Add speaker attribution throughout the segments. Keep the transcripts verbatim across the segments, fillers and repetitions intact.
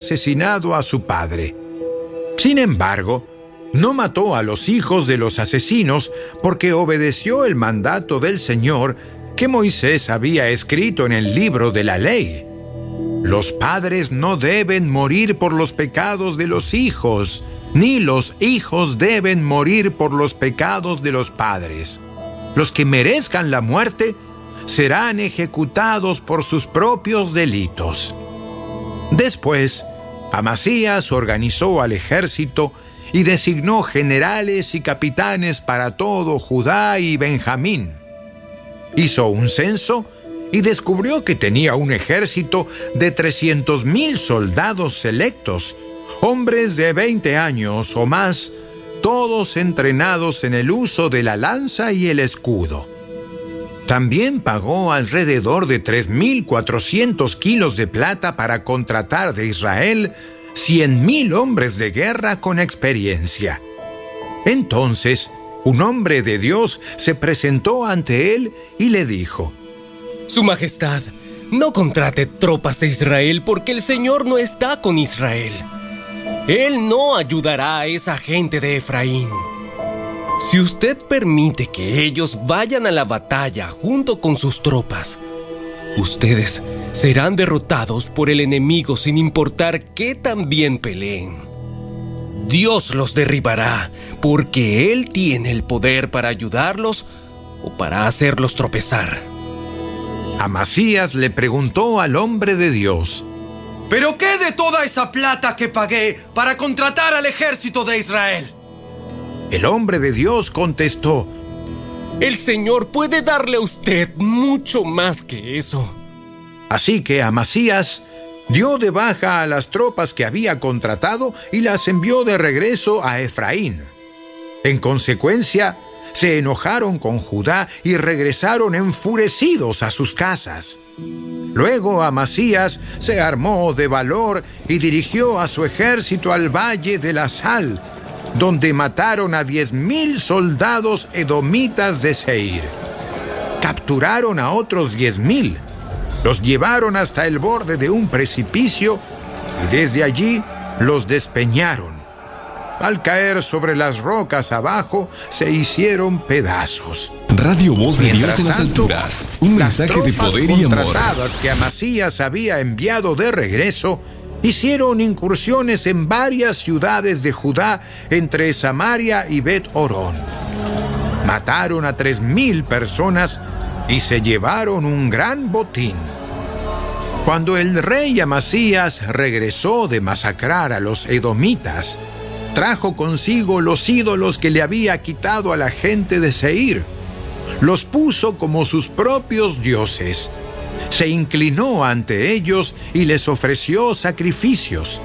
Speaker 1: asesinado a su padre. Sin embargo, no mató a los hijos de los asesinos porque obedeció el mandato del Señor que Moisés había escrito en el libro de la ley. Los padres no deben morir por los pecados de los hijos, ni los hijos deben morir por los pecados de los padres. Los que merezcan la muerte serán ejecutados por sus propios delitos. Después, Amasías organizó al ejército y designó generales y capitanes para todo Judá y Benjamín. Hizo un censo y descubrió que tenía un ejército de trescientos mil soldados selectos, hombres de veinte años o más, todos entrenados en el uso de la lanza y el escudo. También pagó alrededor de tres mil cuatrocientos kilos de plata para contratar de Israel cien mil hombres de guerra con experiencia. Entonces, un hombre de Dios se presentó ante él y le dijo:
Speaker 2: Su Majestad, no contrate tropas de Israel porque el Señor no está con Israel. Él no ayudará a esa gente de Efraín. Si usted permite que ellos vayan a la batalla junto con sus tropas, ustedes serán derrotados por el enemigo sin importar qué tan bien peleen. Dios los derribará porque Él tiene el poder para ayudarlos o para hacerlos tropezar.
Speaker 1: Amasías le preguntó al hombre de Dios:
Speaker 3: ¿Pero qué de toda esa plata que pagué para contratar al ejército de Israel?
Speaker 1: El hombre de Dios contestó:
Speaker 2: El Señor puede darle a usted mucho más que eso.
Speaker 1: Así que Amasías dio de baja a las tropas que había contratado y las envió de regreso a Efraín. En consecuencia, se enojaron con Judá y regresaron enfurecidos a sus casas. Luego Amasías se armó de valor y dirigió a su ejército al valle de la Sal, donde mataron a diez mil soldados edomitas de Seir. Capturaron a otros diez mil, los llevaron hasta el borde de un precipicio y desde allí los despeñaron. Al caer sobre las rocas abajo, se hicieron pedazos.
Speaker 4: Radio Voz de
Speaker 1: Mientras
Speaker 4: Dios en las
Speaker 1: tanto,
Speaker 4: alturas. Un mensaje de poder y amor.
Speaker 1: Las tropas contratadas que Amasías había enviado de regreso hicieron incursiones en varias ciudades de Judá entre Samaria y Bet-Horón. Mataron a tres mil personas y se llevaron un gran botín. Cuando el rey Amasías regresó de masacrar a los edomitas, trajo consigo los ídolos que le había quitado a la gente de Seir. Los puso como sus propios dioses. Se inclinó ante ellos y les ofreció sacrificios.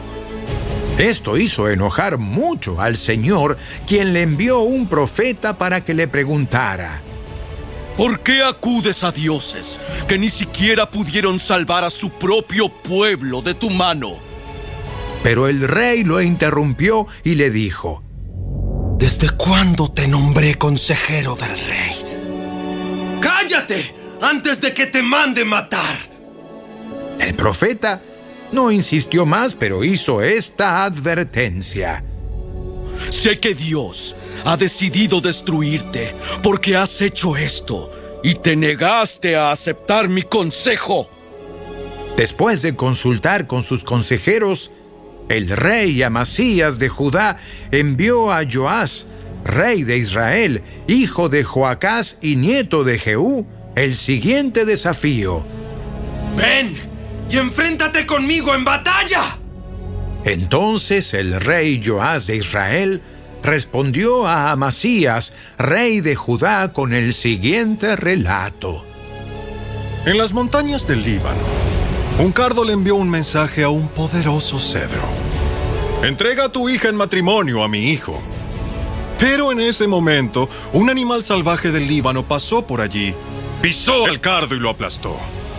Speaker 1: Esto hizo enojar mucho al Señor, quien le envió un profeta para que le preguntara:
Speaker 5: ¿Por qué acudes a dioses que ni siquiera pudieron salvar a su propio pueblo de tu mano?
Speaker 1: Pero el rey lo interrumpió y le dijo:
Speaker 3: ¿Desde cuándo te nombré consejero del rey? ¡Cállate! Antes de que te mande matar.
Speaker 1: El profeta no insistió más, pero hizo esta advertencia:
Speaker 5: Sé que Dios ha decidido destruirte porque has hecho esto y te negaste a aceptar mi consejo.
Speaker 1: Después de consultar con sus consejeros, el rey Amasías de Judá envió a Joás, rey de Israel, hijo de Joacás y nieto de Jehú, el siguiente desafío:
Speaker 3: ¡Ven y enfréntate conmigo en batalla!
Speaker 1: Entonces el rey Joás de Israel respondió a Amasías, rey de Judá, con el siguiente relato:
Speaker 6: En las montañas del Líbano, un cardo le envió un mensaje a un poderoso cedro: entrega a tu hija en matrimonio a mi hijo. Pero en ese momento, un animal salvaje del Líbano pasó por allí, pisó el cardo y lo aplastó.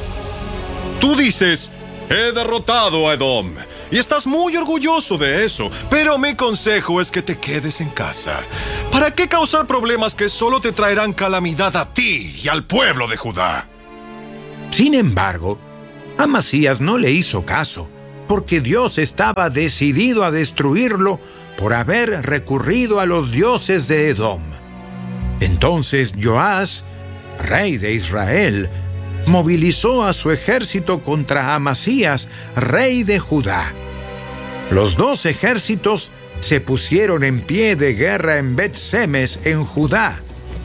Speaker 6: Tú dices: he derrotado a Edom, y estás muy orgulloso de eso, pero mi consejo es que te quedes en casa. ¿Para qué causar problemas que solo te traerán calamidad a ti y al pueblo de Judá?
Speaker 1: Sin embargo, Amasías no le hizo caso porque Dios estaba decidido a destruirlo por haber recurrido a los dioses de Edom. Entonces Joás, rey de Israel, movilizó a su ejército contra Amasías, rey de Judá. Los dos ejércitos se pusieron en pie de guerra en Bet-Semes, en Judá.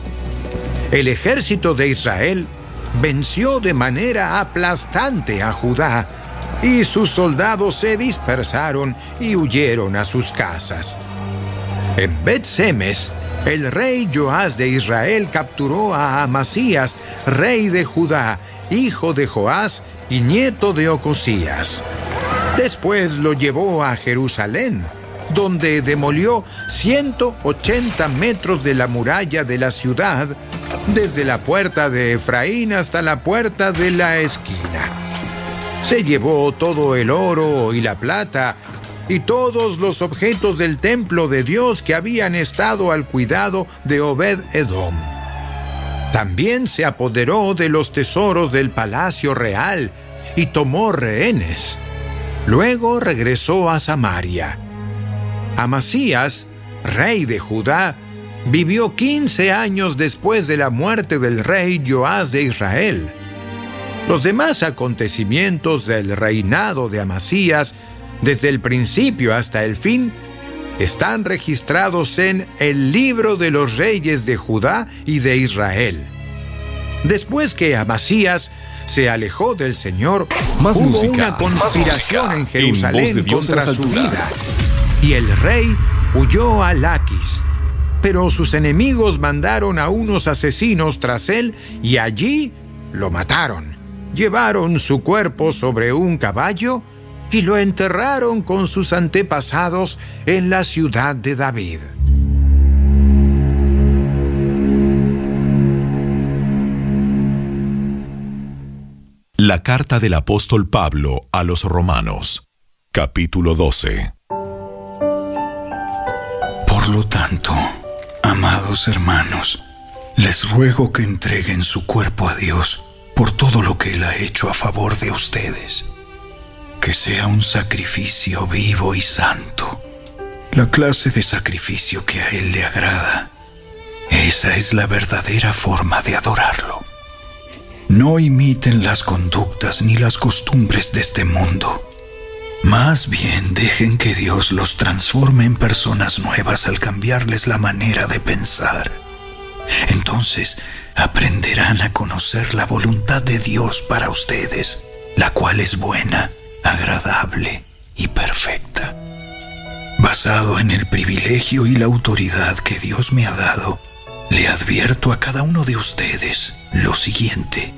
Speaker 1: El ejército de Israel venció de manera aplastante a Judá, y sus soldados se dispersaron y huyeron a sus casas. En Bet-Semes, el rey Joás de Israel capturó a Amasías, rey de Judá, hijo de Joás y nieto de Ocosías. Después lo llevó a Jerusalén, donde demolió ciento ochenta metros de la muralla de la ciudad, desde la puerta de Efraín hasta la puerta de la esquina. Se llevó todo el oro y la plata y todos los objetos del templo de Dios que habían estado al cuidado de Obed-Edom. También se apoderó de los tesoros del palacio real y tomó rehenes. Luego regresó a Samaria. Amasías, rey de Judá, vivió quince años después de la muerte del rey Joás de Israel. Los demás acontecimientos del reinado de Amasías, desde el principio hasta el fin, están registrados en el libro de los reyes de Judá y de Israel. Después que Amasías se alejó del Señor,
Speaker 4: Más
Speaker 1: hubo
Speaker 4: música,
Speaker 1: una conspiración
Speaker 4: más
Speaker 1: en
Speaker 4: música, en
Speaker 1: Jerusalén
Speaker 4: voz de Dios
Speaker 1: contra
Speaker 4: en las
Speaker 1: su
Speaker 4: alturas.
Speaker 1: vida, y el rey huyó a Laquis. Pero sus enemigos mandaron a unos asesinos tras él y allí lo mataron. Llevaron su cuerpo sobre un caballo y lo enterraron con sus antepasados en la ciudad de David.
Speaker 7: La carta del apóstol Pablo a los Romanos, capítulo doce.
Speaker 8: Por lo tanto, amados hermanos, les ruego que entreguen su cuerpo a Dios por todo lo que Él ha hecho a favor de ustedes. Que sea un sacrificio vivo y santo, la clase de sacrificio que a Él le agrada. Esa es la verdadera forma de adorarlo. No imiten las conductas ni las costumbres de este mundo. Más bien dejen que Dios los transforme en personas nuevas al cambiarles la manera de pensar. Entonces aprenderán a conocer la voluntad de Dios para ustedes, la cual es buena, agradable y perfecta. Basado en el privilegio y la autoridad que Dios me ha dado, le advierto a cada uno de ustedes lo siguiente: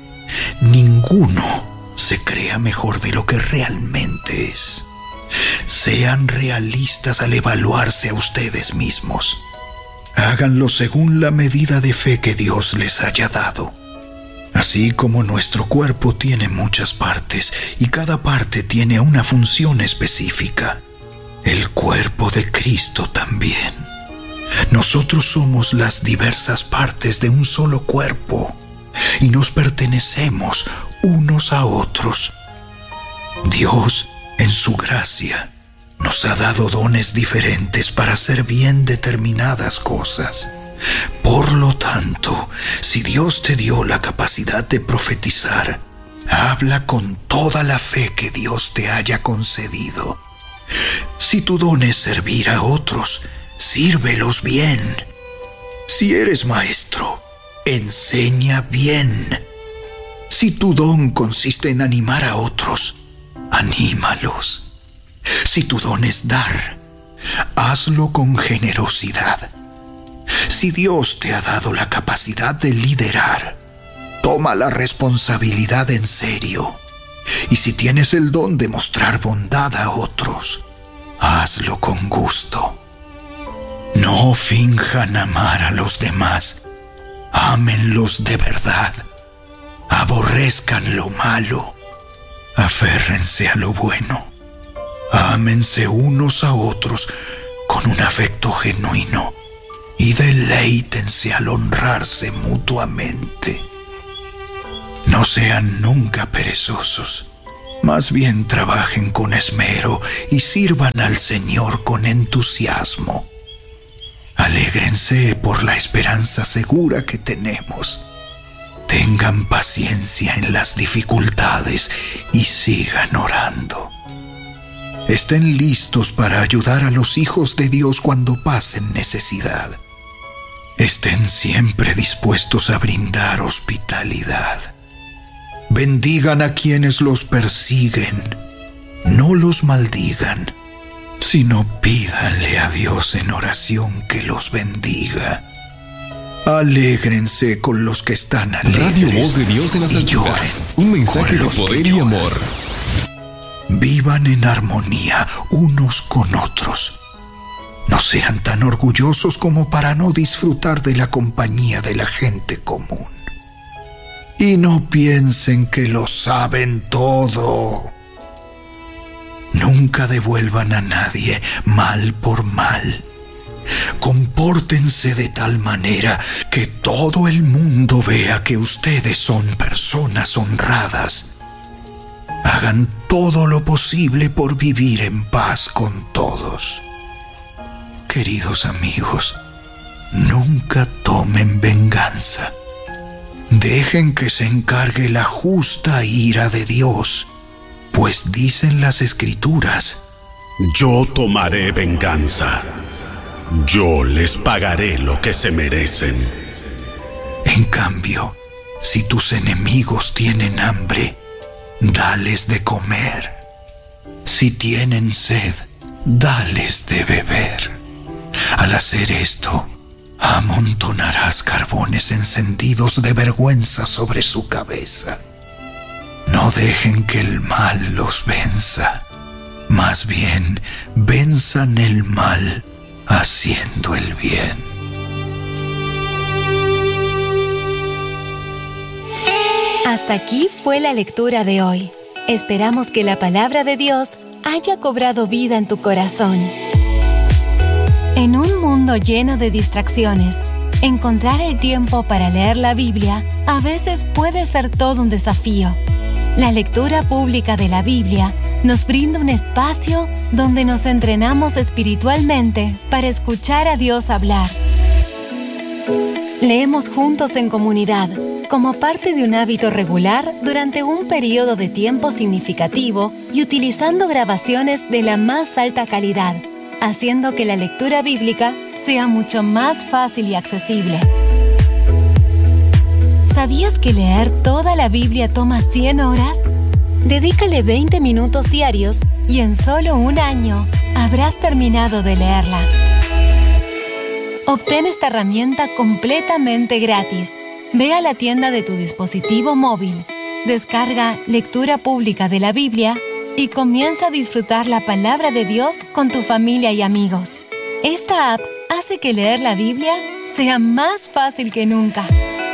Speaker 8: ninguno se crea mejor de lo que realmente es. Sean realistas al evaluarse a ustedes mismos. Háganlo según la medida de fe que Dios les haya dado. Así como nuestro cuerpo tiene muchas partes y cada parte tiene una función específica, el cuerpo de Cristo también. Nosotros somos las diversas partes de un solo cuerpo y nos pertenecemos unos a otros. Dios, en su gracia, nos ha dado dones diferentes para hacer bien determinadas cosas. Por lo tanto, si Dios te dio la capacidad de profetizar, habla con toda la fe que Dios te haya concedido. Si tu don es servir a otros, sírvelos bien. Si eres maestro, enseña bien. Si tu don consiste en animar a otros, anímalos. Si tu don es dar, hazlo con generosidad. Si Dios te ha dado la capacidad de liderar, toma la responsabilidad en serio. Y si tienes el don de mostrar bondad a otros, hazlo con gusto. No finjan amar a los demás. Ámenlos de verdad. Aborrezcan lo malo. Aférrense a lo bueno. Ámense unos a otros con un afecto genuino y deleítense al honrarse mutuamente. No sean nunca perezosos, Más bien trabajen con esmero y sirvan al Señor con entusiasmo. Alégrense por la esperanza segura que tenemos. Tengan paciencia en las dificultades y sigan orando. Estén listos para ayudar a los hijos de Dios cuando pasen necesidad. Estén siempre dispuestos a brindar hospitalidad. Bendigan a quienes los persiguen. No los maldigan, sino pídanle a Dios en oración que los bendiga. Alégrense con los que están alegres.
Speaker 4: Radio Voz de Dios en las alturas. Un mensaje de poder y amor.
Speaker 8: Vivan en armonía unos con otros. No sean tan orgullosos como para no disfrutar de la compañía de la gente común. Y no piensen que lo saben todo. Nunca devuelvan a nadie mal por mal. Compórtense de tal manera que todo el mundo vea que ustedes son personas honradas. Hagan todo lo posible por vivir en paz con todos. Queridos amigos, nunca tomen venganza. Dejen que se encargue la justa ira de Dios, pues dicen las Escrituras:
Speaker 9: yo tomaré venganza. Yo les pagaré lo que se merecen.
Speaker 8: En cambio, si tus enemigos tienen hambre, dales de comer. Si tienen sed, dales de beber. Al hacer esto, amontonarás carbones encendidos de vergüenza sobre su cabeza. No dejen que el mal los venza. Más bien, venzan el mal haciendo el bien.
Speaker 10: Hasta aquí fue la lectura de hoy. Esperamos que la palabra de Dios haya cobrado vida en tu corazón. En un mundo lleno de distracciones, encontrar el tiempo para leer la Biblia a veces puede ser todo un desafío. La lectura pública de la Biblia nos brinda un espacio donde nos entrenamos espiritualmente para escuchar a Dios hablar. Leemos juntos en comunidad, como parte de un hábito regular durante un periodo de tiempo significativo y utilizando grabaciones de la más alta calidad, haciendo que la lectura bíblica sea mucho más fácil y accesible. ¿Sabías que leer toda la Biblia toma cien horas? Dedícale veinte minutos diarios y en solo un año habrás terminado de leerla. Obtén esta herramienta completamente gratis. Ve a la tienda de tu dispositivo móvil, descarga Lectura Pública de la Biblia y comienza a disfrutar la palabra de Dios con tu familia y amigos. Esta app hace que leer la Biblia sea más fácil que nunca.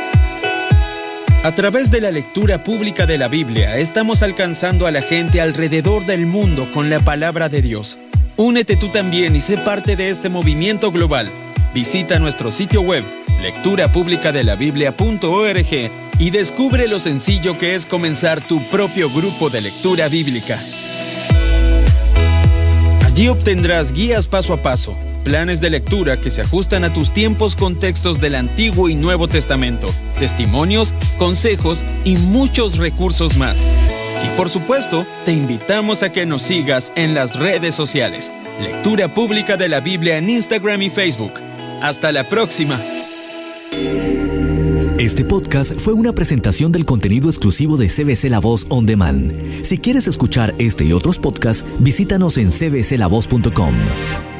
Speaker 11: A través de la lectura pública de la Biblia, estamos alcanzando a la gente alrededor del mundo con la palabra de Dios. Únete tú también y sé parte de este movimiento global. Visita nuestro sitio web, lectura pública de la biblia punto org, y descubre lo sencillo que es comenzar tu propio grupo de lectura bíblica. Allí obtendrás guías paso a paso, planes de lectura que se ajustan a tus tiempos con textos del Antiguo y Nuevo Testamento, testimonios, consejos y muchos recursos más. Y por supuesto, te invitamos a que nos sigas en las redes sociales. Lectura Pública de la Biblia en Instagram y Facebook. ¡Hasta la próxima!
Speaker 12: Este podcast fue una presentación del contenido exclusivo de C B C La Voz On Demand. Si quieres escuchar este y otros podcasts, visítanos en c b c la voz punto com.